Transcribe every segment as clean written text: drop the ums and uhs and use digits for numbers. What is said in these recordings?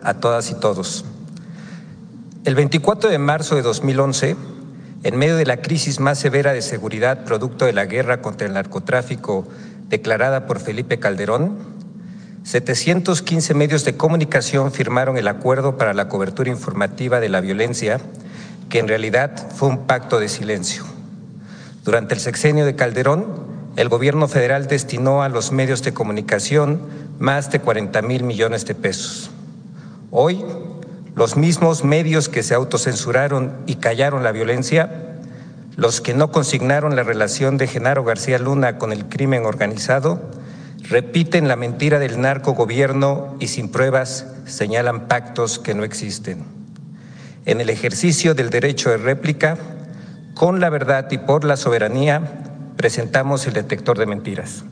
a todas y todos. El 24 de marzo de 2011, en medio de la crisis más severa de seguridad producto de la guerra contra el narcotráfico declarada por Felipe Calderón, 715 medios de comunicación firmaron el acuerdo para la cobertura informativa de la violencia, que en realidad fue un pacto de silencio. Durante el sexenio de Calderón, el gobierno federal destinó a los medios de comunicación más de 40,000 millones de pesos. Hoy, los mismos medios que se autocensuraron y callaron la violencia, los que no consignaron la relación de Genaro García Luna con el crimen organizado, repiten la mentira del narcogobierno y sin pruebas señalan pactos que no existen. En el ejercicio del derecho de réplica, con la verdad y por la soberanía, presentamos el detector de mentiras.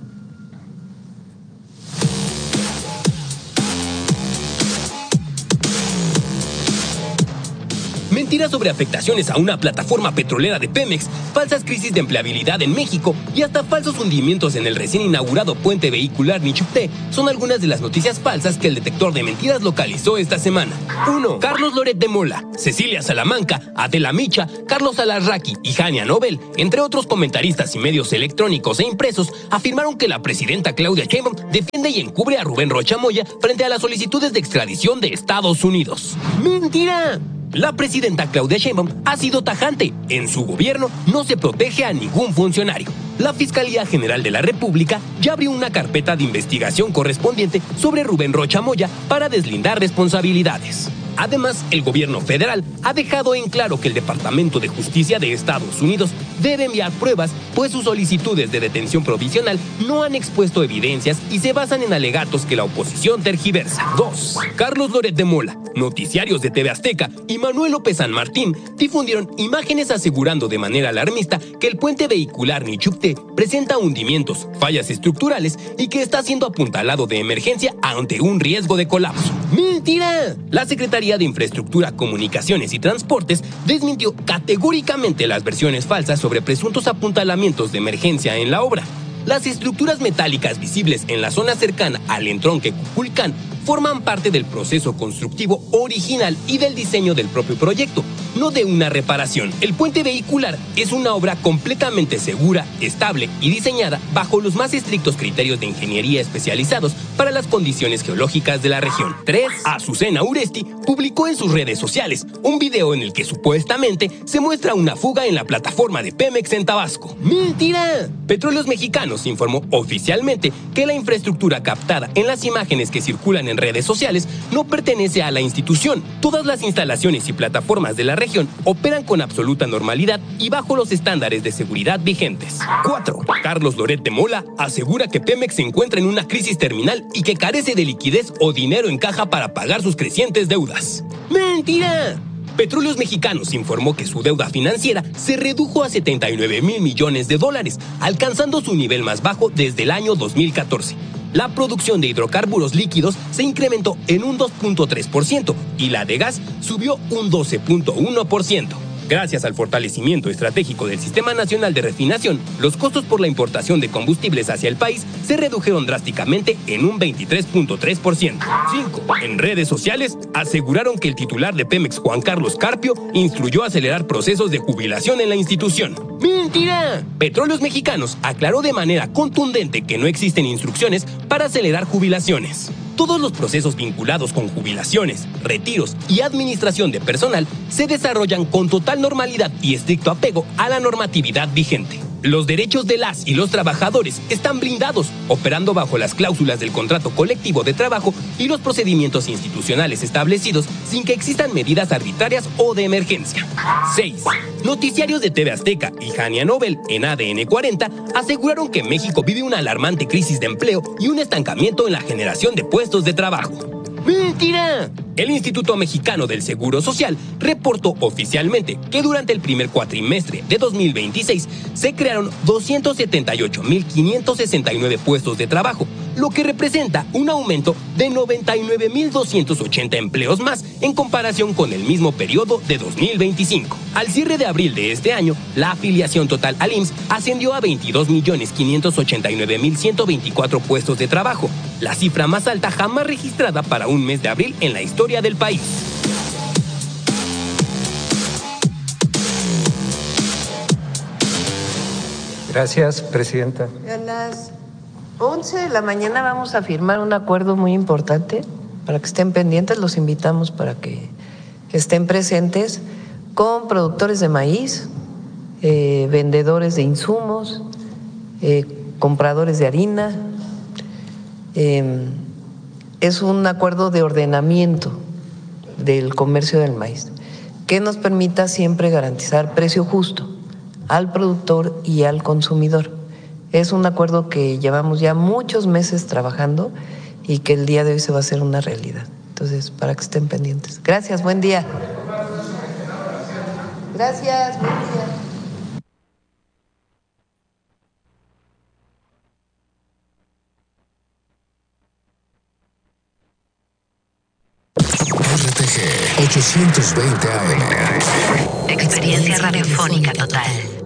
Mentiras sobre afectaciones a una plataforma petrolera de Pemex, falsas crisis de empleabilidad en México y hasta falsos hundimientos en el recién inaugurado puente vehicular Nichupté son algunas de las noticias falsas que el detector de mentiras localizó esta semana. 1. Carlos Loret de Mola, Cecilia Salamanca, Adela Micha, Carlos Alarraqui y Hania Nobel, entre otros comentaristas y medios electrónicos e impresos, afirmaron que la presidenta Claudia Sheinbaum defiende y encubre a Rubén Rocha Moya frente a las solicitudes de extradición de Estados Unidos. ¡Mentira! La presidenta Claudia Sheinbaum ha sido tajante. En su gobierno no se protege a ningún funcionario. La Fiscalía General de la República ya abrió una carpeta de investigación correspondiente sobre Rubén Rocha Moya para deslindar responsabilidades. Además, el gobierno federal ha dejado en claro que el Departamento de Justicia de Estados Unidos debe enviar pruebas, pues sus solicitudes de detención provisional no han expuesto evidencias y se basan en alegatos que la oposición tergiversa. 2. Carlos Loret de Mola, noticiarios de TV Azteca y Manuel López San Martín difundieron imágenes asegurando de manera alarmista que el puente vehicular Nichupté presenta hundimientos, fallas estructurales y que está siendo apuntalado de emergencia ante un riesgo de colapso. ¡Mentira! La Secretaría de Infraestructura, Comunicaciones y Transportes desmintió categóricamente las versiones falsas sobre presuntos apuntalamientos de emergencia en la obra. Las estructuras metálicas visibles en la zona cercana al entronque Cuculcán forman parte del proceso constructivo original y del diseño del propio proyecto, no de una reparación. El puente vehicular es una obra completamente segura, estable y diseñada bajo los más estrictos criterios de ingeniería especializados para las condiciones geológicas de la región. 3. Azucena Uresti publicó en sus redes sociales un video en el que supuestamente se muestra una fuga en la plataforma de Pemex en Tabasco. ¡Mentira! Petróleos Mexicanos informó oficialmente que la infraestructura captada en las imágenes que circulan en redes sociales no pertenece a la institución. Todas las instalaciones y plataformas de la región operan con absoluta normalidad y bajo los estándares de seguridad vigentes. 4. Carlos Loret de Mola asegura que Pemex se encuentra en una crisis terminal y que carece de liquidez o dinero en caja para pagar sus crecientes deudas. ¡Mentira! Petróleos Mexicanos informó que su deuda financiera se redujo a 79,000 millones de dólares, alcanzando su nivel más bajo desde el año 2014. La producción de hidrocarburos líquidos se incrementó en un 2.3% y la de gas subió un 12.1%. Gracias al fortalecimiento estratégico del Sistema Nacional de Refinación, los costos por la importación de combustibles hacia el país se redujeron drásticamente en un 23.3%. 5. En redes sociales, aseguraron que el titular de Pemex, Juan Carlos Carpio, instruyó acelerar procesos de jubilación en la institución. ¡Mentira! Petróleos Mexicanos aclaró de manera contundente que no existen instrucciones para acelerar jubilaciones. Todos los procesos vinculados con jubilaciones, retiros y administración de personal se desarrollan con total normalidad y estricto apego a la normatividad vigente. Los derechos de las y los trabajadores están blindados, operando bajo las cláusulas del contrato colectivo de trabajo y los procedimientos institucionales establecidos sin que existan medidas arbitrarias o de emergencia. 6. Noticiarios de TV Azteca y Hania Nobel en ADN 40 aseguraron que México vive una alarmante crisis de empleo y un estancamiento en la generación de puestos de trabajo. ¡Mentira! El Instituto Mexicano del Seguro Social reportó oficialmente que durante el primer cuatrimestre de 2026 se crearon 278,569 puestos de trabajo, lo que representa un aumento de 99,280 empleos más en comparación con el mismo periodo de 2025. Al cierre de abril de este año, la afiliación total al IMSS ascendió a 22,589,124 puestos de trabajo, la cifra más alta jamás registrada para un mes de abril en la historia del país. Gracias, presidenta. A las 11 de la mañana vamos a firmar un acuerdo muy importante para que estén pendientes, los invitamos para que estén presentes con productores de maíz, vendedores de insumos, compradores de harina. Es un acuerdo de ordenamiento del comercio del maíz que nos permita siempre garantizar precio justo al productor y al consumidor. Es un acuerdo que llevamos ya muchos meses trabajando y que el día de hoy se va a hacer una realidad. Entonces, para que estén pendientes. Gracias, buen día. Gracias, buen día. RTG 820 AM. Experiencia radiofónica total.